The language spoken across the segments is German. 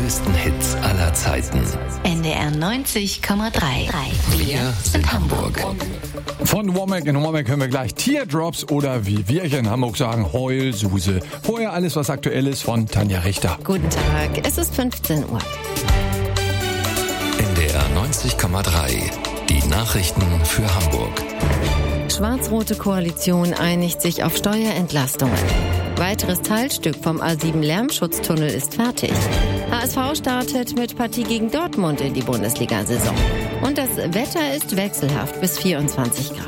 größten Hits aller Zeiten. NDR 90,3. Wir sind Hamburg. Von Womack in Womack hören wir gleich Teardrops oder wie wir hier in Hamburg sagen, Heulsuse. Vorher alles, was aktuell ist von Tanja Richter. Guten Tag, es ist 15 Uhr. NDR 90,3. Die Nachrichten für Hamburg. Schwarz-rote Koalition einigt sich auf Steuerentlastungen. Weiteres Teilstück vom A7-Lärmschutztunnel ist fertig. HSV startet mit Partie gegen Dortmund in die Bundesliga-Saison. Und das Wetter ist wechselhaft bis 24 Grad.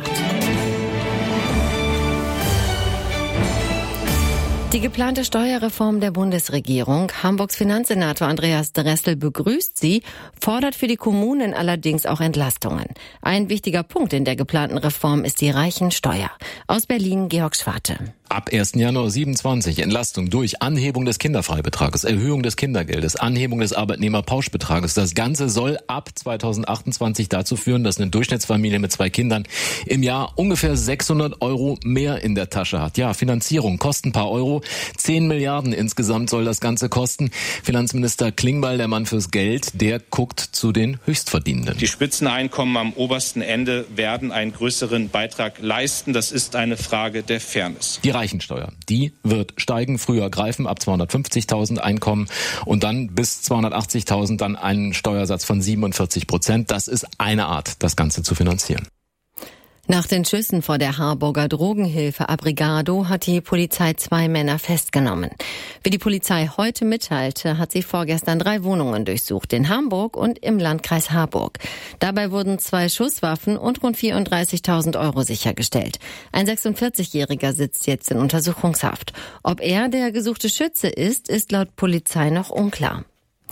Die geplante Steuerreform der Bundesregierung, Hamburgs Finanzsenator Andreas Dressel begrüßt sie, fordert für die Kommunen allerdings auch Entlastungen. Ein wichtiger Punkt in der geplanten Reform ist die Reichensteuer. Aus Berlin Georg Schwarte. Ab 1. Januar 27 Entlastung durch Anhebung des Kinderfreibetrages, Erhöhung des Kindergeldes, Anhebung des Arbeitnehmerpauschbetrages. Das Ganze soll ab 2028 dazu führen, dass eine Durchschnittsfamilie mit 2 Kindern im Jahr ungefähr 600 € mehr in der Tasche hat. Ja, Finanzierung kosten ein paar Euro. 10 Milliarden insgesamt soll das Ganze kosten. Finanzminister Klingbeil, der Mann fürs Geld, der guckt zu den Höchstverdienenden. Die Spitzeneinkommen am obersten Ende werden einen größeren Beitrag leisten. Das ist eine Frage der Fairness. Die Reichensteuer, die wird steigen, früher greifen, ab 250.000 Einkommen und dann bis 280.000 dann einen Steuersatz von 47%. Das ist eine Art, das Ganze zu finanzieren. Nach den Schüssen vor der Harburger Drogenhilfe Abrigado hat die Polizei 2 Männer festgenommen. Wie die Polizei heute mitteilte, hat sie vorgestern 3 Wohnungen durchsucht, in Hamburg und im Landkreis Harburg. Dabei wurden 2 Schusswaffen und rund 34.000 € sichergestellt. Ein 46-Jähriger sitzt jetzt in Untersuchungshaft. Ob er der gesuchte Schütze ist laut Polizei noch unklar.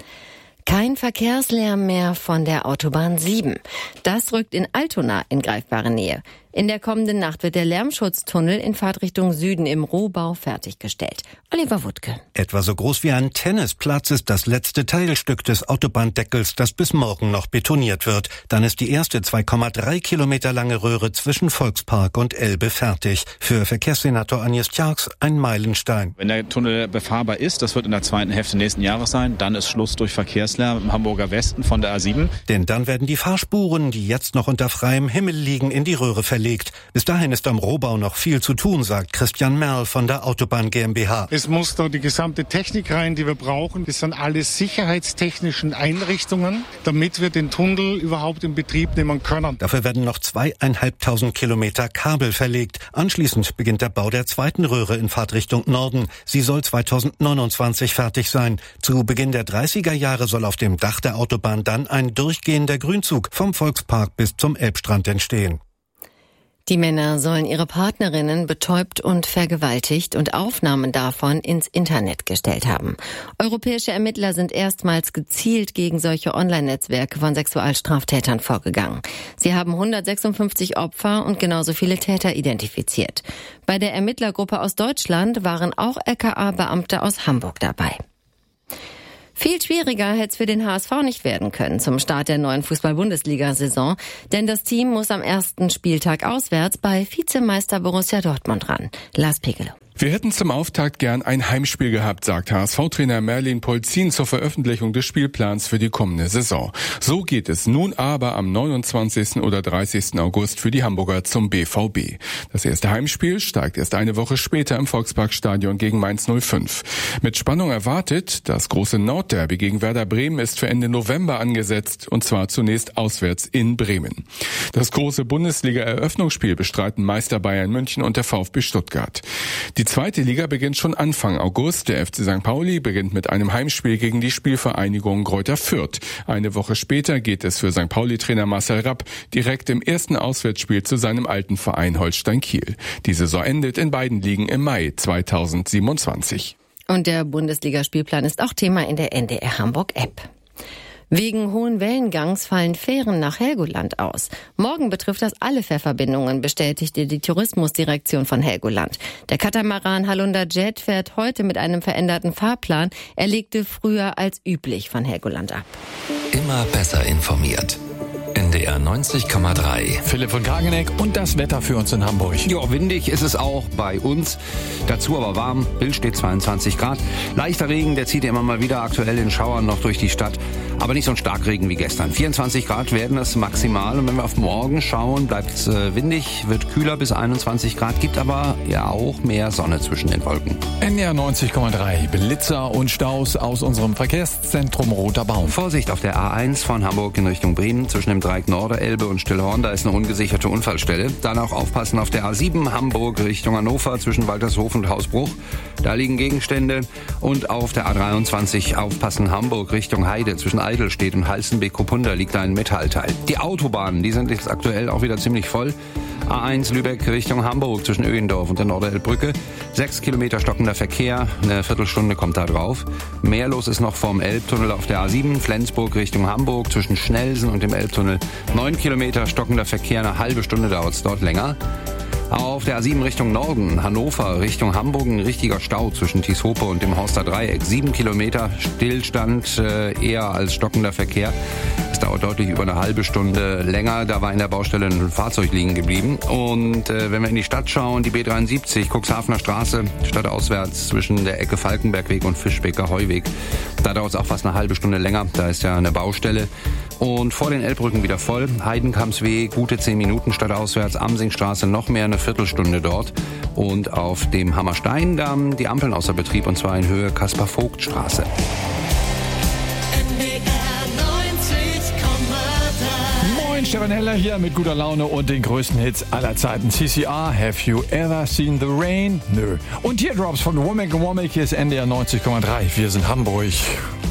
Kein Verkehrslärm mehr von der Autobahn 7. Das rückt in Altona in greifbare Nähe. In der kommenden Nacht wird der Lärmschutztunnel in Fahrtrichtung Süden im Rohbau fertiggestellt. Oliver Wuttke. Etwa so groß wie ein Tennisplatz ist das letzte Teilstück des Autobahndeckels, das bis morgen noch betoniert wird. Dann ist die erste 2,3 Kilometer lange Röhre zwischen Volkspark und Elbe fertig. Für Verkehrssenator Agnes Tjarks ein Meilenstein. Wenn der Tunnel befahrbar ist, das wird in der zweiten Hälfte nächsten Jahres sein, dann ist Schluss durch Verkehrslärm im Hamburger Westen von der A7. Denn dann werden die Fahrspuren, die jetzt noch unter freiem Himmel liegen, in die Röhre verlegt. Bis dahin ist am Rohbau noch viel zu tun, sagt Christian Merl von der Autobahn GmbH. Es muss da die gesamte Technik rein, die wir brauchen. Das sind alles sicherheitstechnischen Einrichtungen, damit wir den Tunnel überhaupt in Betrieb nehmen können. Dafür werden noch 2.500 Kilometer Kabel verlegt. Anschließend beginnt der Bau der zweiten Röhre in Fahrtrichtung Norden. Sie soll 2029 fertig sein. Zu Beginn der 30er Jahre soll auf dem Dach der Autobahn dann ein durchgehender Grünzug vom Volkspark bis zum Elbstrand entstehen. Die Männer sollen ihre Partnerinnen betäubt und vergewaltigt und Aufnahmen davon ins Internet gestellt haben. Europäische Ermittler sind erstmals gezielt gegen solche Online-Netzwerke von Sexualstraftätern vorgegangen. Sie haben 156 Opfer und genauso viele Täter identifiziert. Bei der Ermittlergruppe aus Deutschland waren auch LKA-Beamte aus Hamburg dabei. Viel schwieriger hätte es für den HSV nicht werden können zum Start der neuen Fußball-Bundesliga-Saison, denn das Team muss am ersten Spieltag auswärts bei Vizemeister Borussia Dortmund ran. Lars Pegelow. Wir hätten zum Auftakt gern ein Heimspiel gehabt, sagt HSV-Trainer Merlin Polzin zur Veröffentlichung des Spielplans für die kommende Saison. So geht es nun aber am 29. oder 30. August für die Hamburger zum BVB. Das erste Heimspiel steigt erst eine Woche später im Volksparkstadion gegen Mainz 05. Mit Spannung erwartet, das große Nordderby gegen Werder Bremen ist für Ende November angesetzt, und zwar zunächst auswärts in Bremen. Das große Bundesliga-Eröffnungsspiel bestreiten Meister Bayern München und der VfB Stuttgart. Die zweite Liga beginnt schon Anfang August. Der FC St. Pauli beginnt mit einem Heimspiel gegen die Spielvereinigung Greuther Fürth. Eine Woche später geht es für St. Pauli-Trainer Marcel Rapp direkt im ersten Auswärtsspiel zu seinem alten Verein Holstein Kiel. Die Saison endet in beiden Ligen im Mai 2027. Und der Bundesligaspielplan ist auch Thema in der NDR Hamburg-App. Wegen hohen Wellengangs fallen Fähren nach Helgoland aus. Morgen betrifft das alle Fährverbindungen, bestätigte die Tourismusdirektion von Helgoland. Der Katamaran Halunda Jet fährt heute mit einem veränderten Fahrplan. Er legte früher als üblich von Helgoland ab. Immer besser informiert. NDR 90,3. Philipp von Kageneck und das Wetter für uns in Hamburg. Ja, windig ist es auch bei uns. Dazu aber warm. Bild steht 22 Grad. Leichter Regen, der zieht immer mal wieder aktuell in Schauern noch durch die Stadt. Aber nicht so ein Starkregen wie gestern. 24 Grad werden es maximal. Und wenn wir auf morgen schauen, bleibt es windig, wird kühler bis 21 Grad, gibt aber ja auch mehr Sonne zwischen den Wolken. NDR 90,3. Blitzer und Staus aus unserem Verkehrszentrum Roter Baum. Vorsicht auf der A1 von Hamburg in Richtung Bremen zwischen dem Dreieck Norderelbe und Stillhorn. Da ist eine ungesicherte Unfallstelle. Dann auch aufpassen auf der A7 Hamburg Richtung Hannover zwischen Waltershof und Hausbruch. Da liegen Gegenstände. Und auf der A23 aufpassen Hamburg Richtung Heide zwischen Eidelstedt und Halstenbeek-Kopunda liegt ein Metallteil. Die Autobahnen, die sind jetzt aktuell auch wieder ziemlich voll. A1 Lübeck Richtung Hamburg zwischen Öhendorf und der Norderelbbrücke. 6 Kilometer stockender Verkehr, eine Viertelstunde kommt da drauf. Mehr los ist noch vom Elbtunnel auf der A7, Flensburg Richtung Hamburg zwischen Schnelsen und dem Elbtunnel. 9 Kilometer stockender Verkehr, eine halbe Stunde dauert es dort länger. Auf der A7 Richtung Norden, Hannover Richtung Hamburg, ein richtiger Stau zwischen Tieshope und dem Horster Dreieck. 7 Kilometer Stillstand, eher als stockender Verkehr. Es dauert deutlich über eine halbe Stunde länger. Da war in der Baustelle ein Fahrzeug liegen geblieben. Und wenn wir in die Stadt schauen, die B73, Cuxhavener Straße, stadtauswärts zwischen der Ecke Falkenbergweg und Fischbecker Heuweg. Da dauert es auch fast eine halbe Stunde länger. Da ist ja eine Baustelle. Und vor den Elbbrücken wieder voll. Heidenkampsweg, gute 10 Minuten stadtauswärts. Amsingstraße noch mehr, eine Viertelstunde dort. Und auf dem Hammersteindamm die Ampeln außer Betrieb, und zwar in Höhe Kaspar-Vogt-Straße. Moin, Stefan Heller hier mit guter Laune und den größten Hits aller Zeiten. CCR, Have You Ever Seen the Rain? Nö. Und Teardrops von Womack & Womack, hier ist NDR 90,3. Wir sind Hamburg.